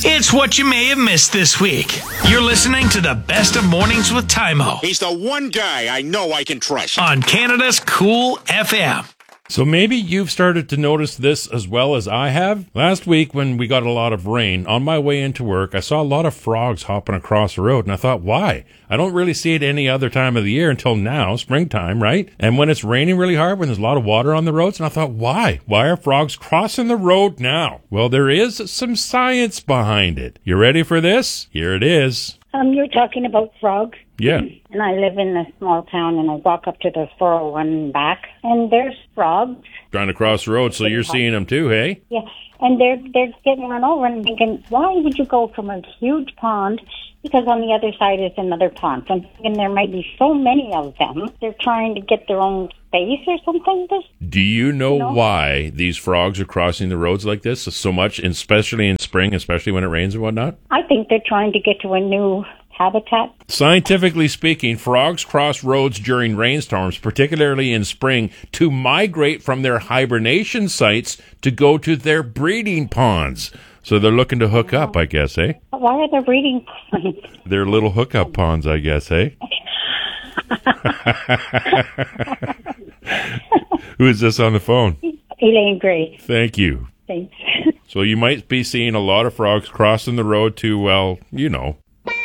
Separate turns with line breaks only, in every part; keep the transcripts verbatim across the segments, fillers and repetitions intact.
It's what you may have missed this week. You're listening to the Best of Mornings with Tymo.
He's the one guy I know I can trust.
On Canada's Cool F M.
So maybe you've started to notice this as well as I have. Last week when we got a lot of rain, on my way into work, I saw a lot of frogs hopping across the road, and I thought, why? I don't really see it any other time of the year until now, springtime, right? And when it's raining really hard, when there's a lot of water on the roads, and I thought, why? Why are frogs crossing the road now? Well, there is some science behind it. You ready for this? Here it is.
Um, you're talking about frogs?
Yeah.
And I live in a small town, and I walk up to the four oh one and back, and there's frogs.
Trying to cross the road, so you're seeing them too, hey?
Yeah, and they're they're getting run over, and thinking, why would you go from a huge pond, because on the other side is another pond. So I'm thinking there might be so many of them, they're trying to get their own space or something.
Do you know,
you know
why these frogs are crossing the roads like this so much, especially in spring, especially when it rains and whatnot?
I think they're trying to get to a new habitat.
Scientifically speaking, frogs cross roads during rainstorms, particularly in spring, to migrate from their hibernation sites to go to their breeding ponds. So they're looking to hook up, I guess, eh?
Why are they breeding ponds?
They're little hookup ponds, I guess, eh? Who is this on the phone?
Elaine Gray.
Thank you.
Thanks.
So you might be seeing a lot of frogs crossing the road to, well, you know.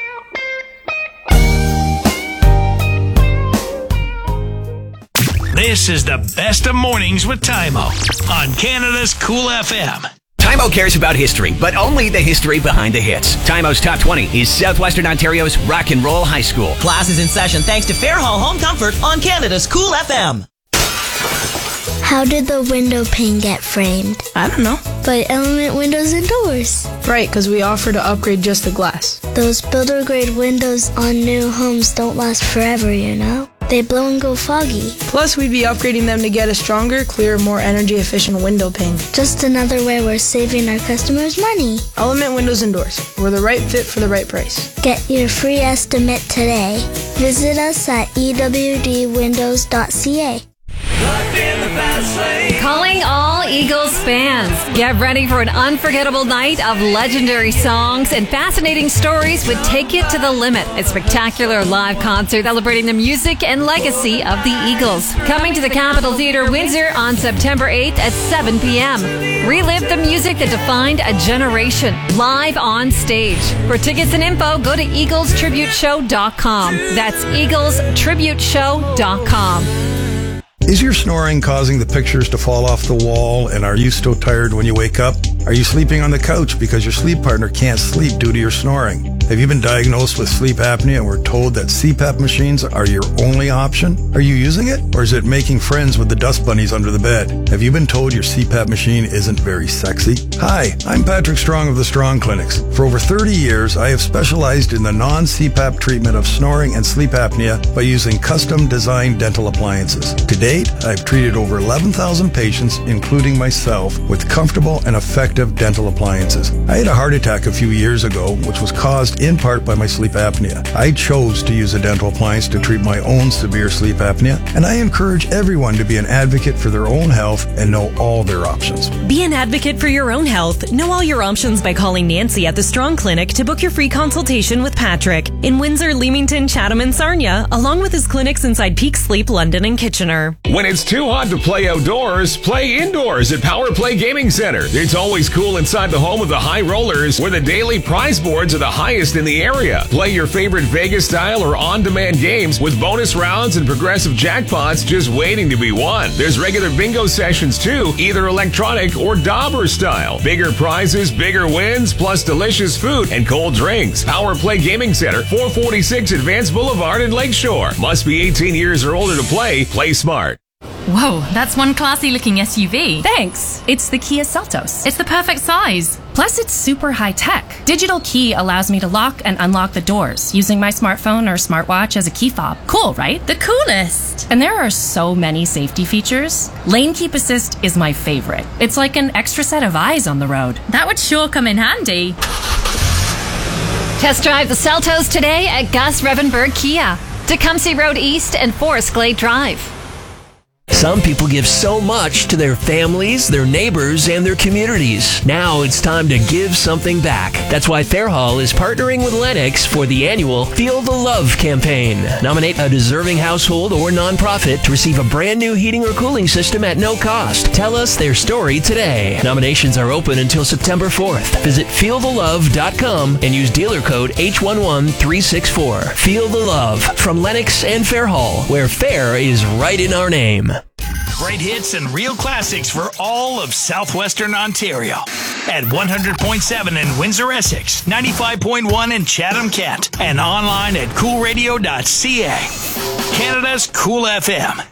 This is the Best of Mornings with Tymo on Canada's Cool F M.
Tymo cares about history, but only the history behind the hits. Tymo's Top twenty is Southwestern Ontario's Rock and Roll High School.
Class is in session thanks to Fairhall Home Comfort on Canada's Cool F M.
How did the window pane get framed?
I don't know.
By Element Windows and Doors.
Right, because we offer to upgrade just the glass.
Those builder-grade windows on new homes don't last forever, you know? They blow and go foggy.
Plus, we'd be upgrading them to get a stronger, clearer, more energy-efficient window pane.
Just another way we're saving our customers money.
Element Windows and Doors. We're the right fit for the right price.
Get your free estimate today. Visit us at e w d windows dot c a.
Calling all Eagles fans. Get ready for an unforgettable night of legendary songs and fascinating stories with Take It to the Limit, a spectacular live concert celebrating the music and legacy of the Eagles. Coming to the Capitol Theatre, Windsor on September eighth at seven p.m. Relive the music that defined a generation, live on stage. For tickets and info, go to eagles tribute show dot com. That's eagles tribute show dot com.
Is your snoring causing the pictures to fall off the wall, and are you so tired when you wake up? Are you sleeping on the couch because your sleep partner can't sleep due to your snoring? Have you been diagnosed with sleep apnea and were told that C PAP machines are your only option? Are you using it, or is it making friends with the dust bunnies under the bed? Have you been told your C PAP machine isn't very sexy? Hi, I'm Patrick Strong of the Strong Clinics. For over thirty years, I have specialized in the non-C PAP treatment of snoring and sleep apnea by using custom-designed dental appliances. To date, I've treated over eleven thousand patients, including myself, with comfortable and effective dental appliances. I had a heart attack a few years ago, which was caused in part by my sleep apnea. I chose to use a dental appliance to treat my own severe sleep apnea, and I encourage everyone to be an advocate for their own health and know all their options.
Be an advocate for your own health. Know all your options by calling Nancy at the Strong Clinic to book your free consultation with Patrick in Windsor, Leamington, Chatham, and Sarnia, along with his clinics inside Peak Sleep, London, and Kitchener.
When it's too hot to play outdoors, play indoors at Power Play Gaming Center. It's always cool inside the home of the High Rollers, where the daily prize boards are the highest in the area. Play your favorite Vegas-style or on-demand games with bonus rounds and progressive jackpots just waiting to be won. There's regular bingo sessions too, either electronic or dauber style. Bigger prizes, bigger wins, plus delicious food and cold drinks. Power Play Gaming Center, four forty-six Advance Boulevard in Lakeshore. Must be eighteen years or older to play. Play smart.
Whoa, that's one classy-looking S U V.
Thanks. It's the Kia Seltos.
It's the perfect size.
Plus, it's super high-tech. Digital key allows me to lock and unlock the doors using my smartphone or smartwatch as a key fob. Cool, right?
The coolest.
And there are so many safety features. Lane Keep Assist is my favorite. It's like an extra set of eyes on the road.
That would sure come in handy.
Test drive the Seltos today at Gus Revenberg Kia, Tecumseh Road East and Forest Glade Drive.
Some people give so much to their families, their neighbors, and their communities. Now it's time to give something back. That's why Fairhall is partnering with Lennox for the annual Feel the Love campaign. Nominate a deserving household or nonprofit to receive a brand new heating or cooling system at no cost. Tell us their story today. Nominations are open until September fourth. Visit feel the love dot com and use dealer code H one one three six four. Feel the Love from Lennox and Fairhall, where fair is right in our name.
Great hits and real classics for all of southwestern Ontario. At one hundred point seven in Windsor, Essex, ninety-five point one in Chatham, Kent, and online at cool radio dot c a. Canada's Cool F M.